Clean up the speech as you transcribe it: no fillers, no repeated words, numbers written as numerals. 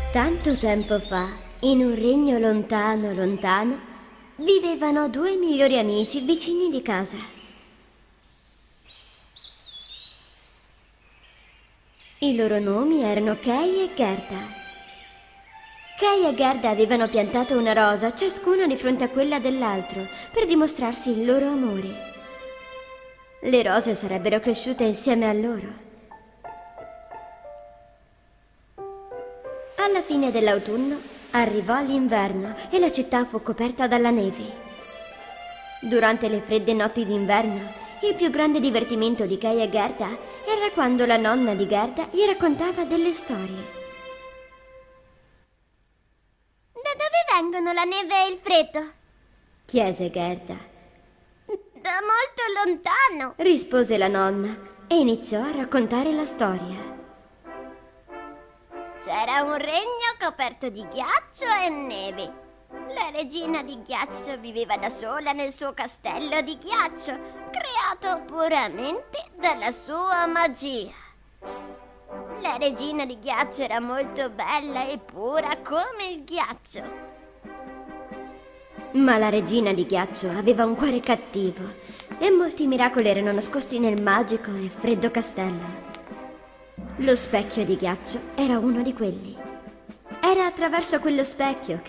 Tanto tempo fa, in un regno lontano, lontano, vivevano due migliori amici vicini di casa. I loro nomi erano Kay e Gerda. Kay e Gerda avevano piantato una rosa, ciascuna di fronte a quella dell'altro, per dimostrarsi il loro amore. Le rose sarebbero cresciute insieme a loro. Alla fine dell'autunno arrivò l'inverno e la città fu coperta dalla neve. Durante le fredde notti d'inverno, il più grande divertimento di Kay e Gerda era quando la nonna di Gerda gli raccontava delle storie. Da dove vengono la neve e il freddo? Chiese Gerda. Da molto lontano. Rispose la nonna e iniziò a raccontare la storia. C'era un regno coperto di ghiaccio e neve. La regina di ghiaccio viveva da sola nel suo castello di ghiaccio, creato puramente dalla sua magia. La regina di ghiaccio era molto bella e pura come il ghiaccio. Ma la regina di ghiaccio aveva un cuore cattivo e molti miracoli erano nascosti nel magico e freddo castello. Lo specchio di ghiaccio era uno di quelli. Era attraverso quello specchio